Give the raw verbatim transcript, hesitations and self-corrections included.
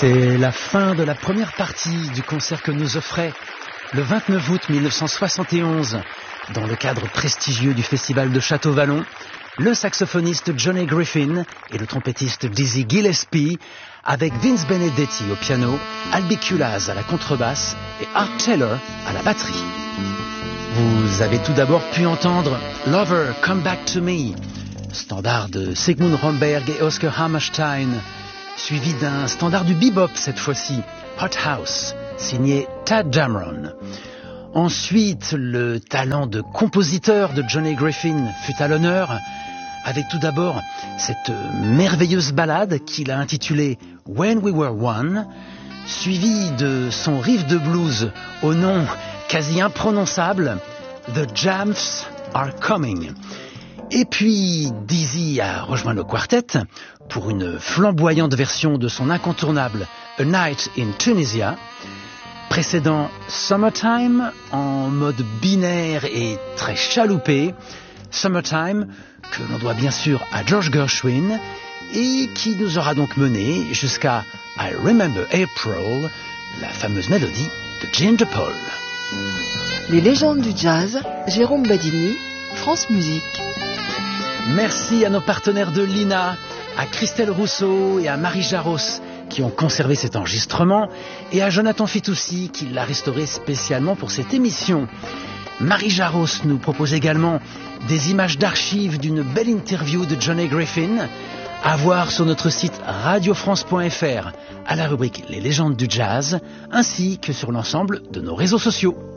C'est la fin de la première partie du concert que nous offrait le vingt-neuf août mille neuf cent soixante et onze, dans le cadre prestigieux du festival de Château-Vallon, le saxophoniste Johnny Griffin et le trompettiste Dizzy Gillespie, avec Vince Benedetti au piano, Albi Kulaz à la contrebasse et Art Taylor à la batterie. Vous avez tout d'abord pu entendre Lover, Come Back to Me, standard de Sigmund Romberg et Oscar Hammerstein, suivi d'un standard du bebop cette fois-ci, Hot House, signé Tadd Dameron. Ensuite, le talent de compositeur de Johnny Griffin fut à l'honneur, avec tout d'abord cette merveilleuse ballade qu'il a intitulée When We Were One, suivie de son riff de blues au nom quasi imprononçable, The Jams Are Coming. Et puis Dizzy a rejoint le quartet pour une flamboyante version de son incontournable A Night in Tunisia, précédant Summertime en mode binaire et très chaloupé, Summertime que l'on doit bien sûr à George Gershwin et qui nous aura donc mené jusqu'à I Remember April, la fameuse mélodie de Ginger Paul. Les légendes du jazz, Jérôme Badini, France Musique. Merci à nos partenaires de l'I N A, à Christelle Rousseau et à Marie Jaros qui ont conservé cet enregistrement, et à Jonathan Fitoussi qui l'a restauré spécialement pour cette émission. Marie Jaros nous propose également des images d'archives d'une belle interview de Johnny Griffin à voir sur notre site radio france point f r à la rubrique Les légendes du jazz, ainsi que sur l'ensemble de nos réseaux sociaux.